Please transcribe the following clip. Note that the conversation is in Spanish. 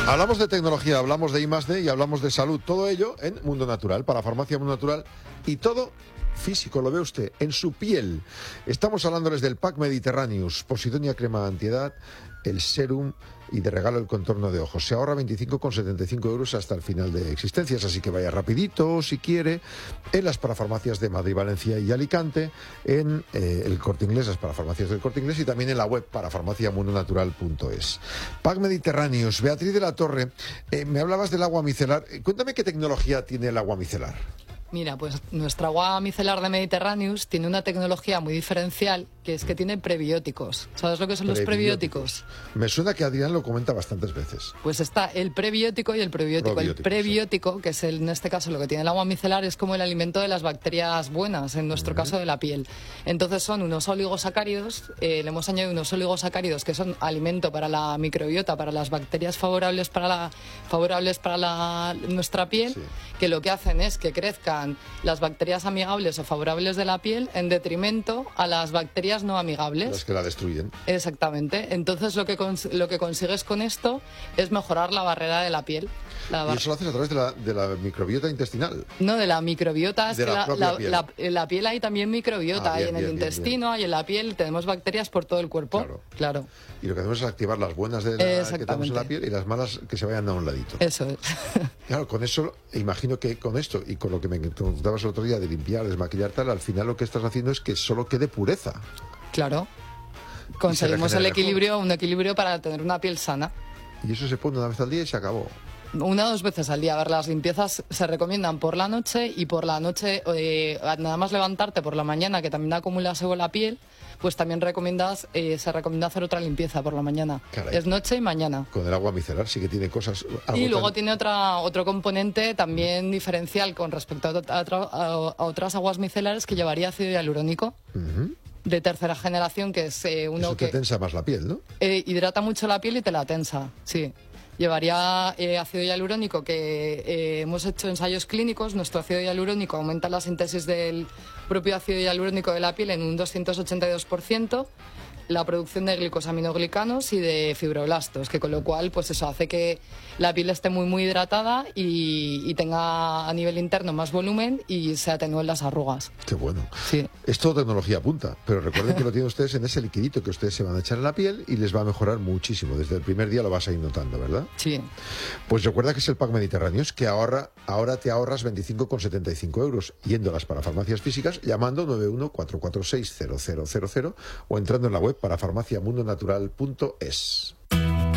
Hablamos de tecnología, hablamos de I+D y hablamos de salud. Todo ello en Mundo Natural, para Farmacia Mundo Natural, y todo físico, lo ve usted, en su piel. Estamos hablándoles del Pack Mediterraneus, Posidonia crema antiedad, el serum y de regalo el contorno de ojos. Se ahorra 25,75 euros hasta el final de existencias, así que vaya rapidito si quiere, en las parafarmacias de Madrid, Valencia y Alicante, en el Corte Inglés, las parafarmacias del Corte Inglés, y también en la web parafarmaciamundonatural.es. Pack Mediterraneus. Beatriz de la Torre, me hablabas del agua micelar. Cuéntame qué tecnología tiene el agua micelar. Mira, pues nuestra agua micelar de Mediterraneus tiene una tecnología muy diferencial, que es que tiene prebióticos. ¿Sabes lo que son los prebióticos? Me suena que Adrián lo comenta bastantes veces. Pues está el prebiótico y el probiótico. El prebiótico, sí, que es en este caso lo que tiene el agua micelar, es como el alimento de las bacterias buenas, en nuestro caso de la piel. Entonces son unos oligosacáridos, le hemos añadido unos oligosacáridos que son alimento para la microbiota, para las bacterias favorables para nuestra piel, sí, que lo que hacen es que crezcan las bacterias amigables o favorables de la piel en detrimento a las bacterias no amigables. Las que la destruyen. Exactamente. Entonces lo que consigues con esto es mejorar la barrera de la piel. ¿Y eso lo haces a través de la microbiota intestinal? No, de la microbiota. De en la piel hay también microbiota. Bien, y en el intestino y en la piel tenemos bacterias por todo el cuerpo. Claro. Y lo que hacemos es activar las buenas que tenemos en la piel y las malas que se vayan a un ladito. Eso es. Claro, con eso, imagino que con esto y con lo que me contabas el otro día de limpiar, desmaquillar tal, al final lo que estás haciendo es que solo quede pureza. Claro. Conseguimos un equilibrio para tener una piel sana. Y eso se pone una vez al día y se acabó. Una o dos veces al día. A ver, las limpiezas se recomiendan por la noche, y por la noche, nada más levantarte por la mañana, que también acumula sebo en la piel, pues también se recomienda hacer otra limpieza por la mañana. Caray. Es noche y mañana. Con el agua micelar sí que tiene cosas... Y luego tiene otro componente también diferencial con respecto a otras aguas micelares, que llevaría ácido hialurónico. De tercera generación, que es uno que... Eso te tensa más la piel, ¿no? Hidrata mucho la piel y te la tensa, sí. Llevaría ácido hialurónico, que hemos hecho ensayos clínicos. Nuestro ácido hialurónico aumenta la síntesis del propio ácido hialurónico de la piel en un 282%, la producción de glicosaminoglicanos y de fibroblastos, que con lo cual pues eso hace que la piel esté muy hidratada y tenga a nivel interno más volumen y se atenúen las arrugas. Qué bueno. Sí. Es todo tecnología punta, pero recuerden que lo tienen ustedes en ese liquidito que ustedes se van a echar en la piel y les va a mejorar muchísimo. Desde el primer día lo vas a ir notando, ¿verdad? Sí. Pues recuerda que es el Pack Mediterráneos, que ahora te ahorras 25,75 euros yendo a las parafarmacias físicas, llamando 91 446 0000 o entrando en la web parafarmaciamundonatural.es.